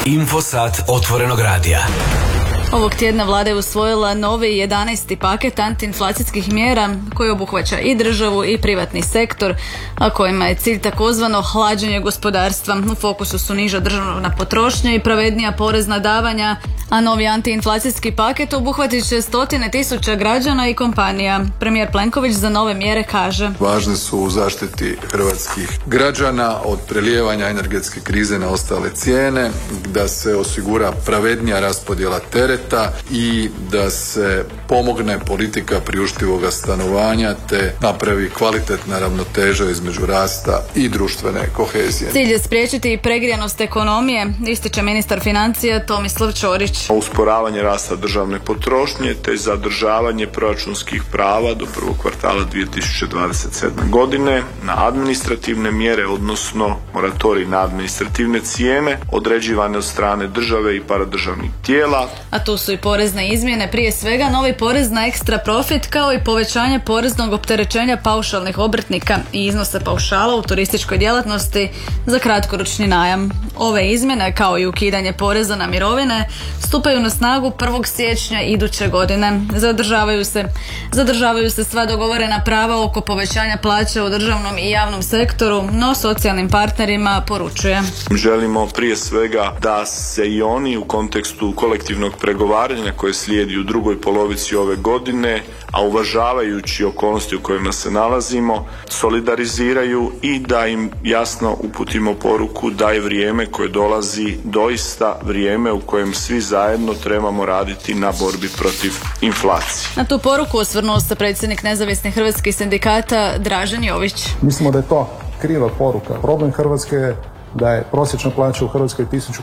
Infosat otvorenog radija. Ovog tjedna vlada je usvojila novi 11. paket antiinflacijskih mjera koji obuhvaća i državu i privatni sektor, a kojima je cilj takozvano hlađenje gospodarstva. U fokusu su niža državna potrošnja i pravednija porezna davanja, a novi antiinflacijski paket obuhvatit će stotine tisuća građana i kompanija. Premijer Plenković za nove mjere kaže: važne su u zaštiti hrvatskih građana od prelijevanja energetske krize na ostale cijene, da se osigura pravednija raspodjela tereta i da se pomogne politika priuštivoga stanovanja te napravi kvalitetna ravnoteža između rasta i društvene kohezije. Cilj je spriječiti i pregrijanost ekonomije, ističe ministar financija Tomislav Ćorić. Usporavanje rasta državne potrošnje te zadržavanje proračunskih prava do prvog kvartala 2027. godine na administrativne mjere, odnosno moratorij na administrativne cijene određivane od strane države i paradržavnih tijela. A tu su i porezne izmjene, prije svega novi porez na ekstra profit kao i povećanje poreznog opterećenja paušalnih obrtnika i iznosa paušala u turističkoj djelatnosti za kratkoročni najam. Ove izmjene, kao i ukidanje poreza na mirovine, stupaju na snagu 1. siječnja iduće godine. Zadržavaju se sva dogovorena prava oko povećanja plaća u državnom i javnom sektoru, no socijalnim partnerima poručuje: želimo prije svega da se i oni u kontekstu kolektivnog pregovaranja koje slijedi u drugoj polovici ove godine, a uvažavajući okolnosti u kojima se nalazimo, solidariziraju i da im jasno uputimo poruku da je vrijeme koje dolazi doista vrijeme u kojem svi zajedno trebamo raditi na borbi protiv inflacije. Na tu poruku osvrnuo se predsjednik nezavisnih hrvatskih sindikata Dražen Jović. Mislimo da je to kriva poruka. Problem Hrvatske je da je prosječna plaća u Hrvatskoj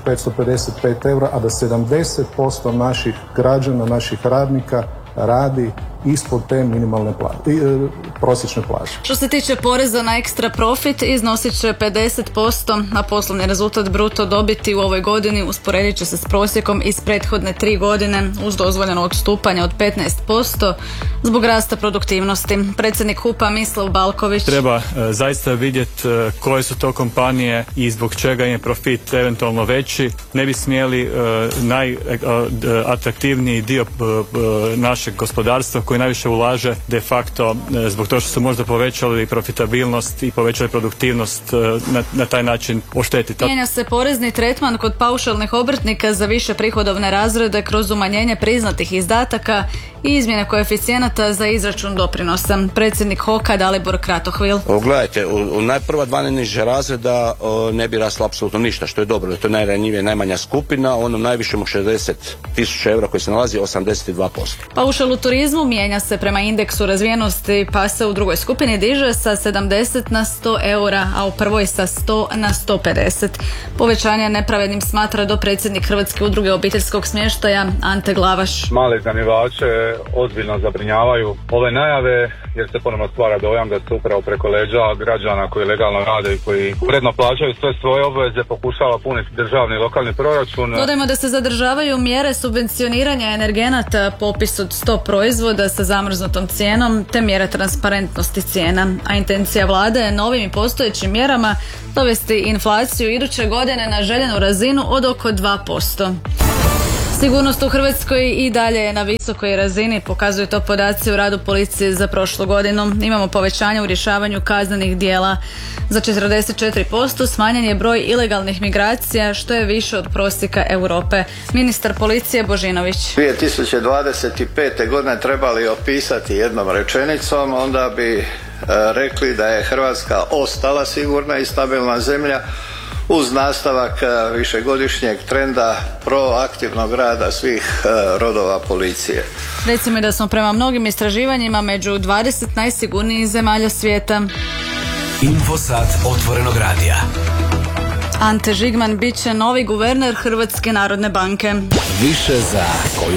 1555 eura, a da 70% naših građana, naših radnika radi ispod te minimalne prosječne plaće. Što se tiče poreza na ekstra profit, iznosit će 50%, a poslovni rezultat bruto dobiti u ovoj godini usporedit će se s prosjekom iz prethodne 3 godine uz dozvoljeno odstupanje od 15% zbog rasta produktivnosti. Predsjednik HUP-a Mislav Balković: treba zaista vidjeti koje su to kompanije i zbog čega im je profit eventualno veći. Ne bi smjeli najatraktivniji dio našeg gospodarstva koji najviše ulaže de facto zbog toga što su možda povećali profitabilnost i povećali produktivnost na taj način oštetiti. Mijenja se porezni tretman kod paušalnih obrtnika za više prihodovne razrede kroz umanjenje priznatih izdataka i izmjene koeficijenata za izračun doprinosa. Predsjednik HOK-a Dalibor Kratohvil: gledajte, u najprva dva najniža razreda ne bi raslo apsolutno ništa, što je dobro, da to je najranjivija, najmanja skupina, onom najvišem u 60.000 eura koji se nalazi 82%. Paušal u turizmu mijenja se prema indeksu razvijenosti, pa se u drugoj skupini diže sa 70 na 100 eura, a u prvoj sa 100 na 150. Povećanje nepravednim smatra dopredsjednik Hrvatske udruge obiteljskog smještaja Ante Glavaš. Male iznajmljivače ozbiljno zabrinjavaju ove najave, jer se ponovno stvara dojam da se upravo preko leđa građana koji legalno rade i koji uredno plaćaju sve svoje obveze pokušava puniti državni i lokalni proračun. Dodajmo da se zadržavaju mjere subvencioniranja energenata, popis od 100 proizvoda sa zamrznutom cijenom te mjere transparentnosti cijena, a intencija vlade je novim i postojećim mjerama dovesti inflaciju iduće godine na željenu razinu od oko 2%. Sigurnost u Hrvatskoj i dalje je na visokoj razini, pokazuju to podaci u radu policije za prošlu godinu. Imamo povećanje u rješavanju kaznenih djela za 44%, smanjen je broj ilegalnih migracija, što je više od prosjeka Europe. Ministar policije Božinović: 2025. godine trebali opisati jednom rečenicom, onda bi rekli da je Hrvatska ostala sigurna i stabilna zemlja uz nastavak višegodišnjeg trenda proaktivnog rada svih rodova policije. Recimo da smo prema mnogim istraživanjima među 20 najsigurnijih zemalja svijeta. Infosat otvorenog radija. Ante Žigman bit će novi guverner Hrvatske narodne banke. Više za koju